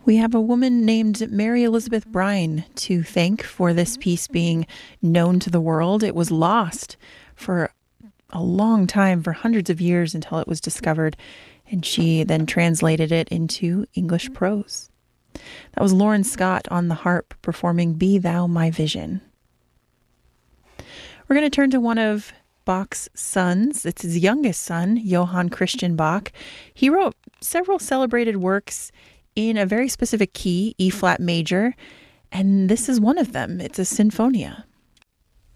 We have a woman named Mary Elizabeth Brine to thank for this piece being known to the world. It was lost for a long time, for hundreds of years, until it was discovered, and she then translated it into English prose. That was Lauren Scott on the harp performing Be Thou My Vision. We're going to turn to one of Bach's sons. It's his youngest son, Johann Christian Bach. He wrote several celebrated works in a very specific key, E-flat major, and this is one of them. It's a sinfonia.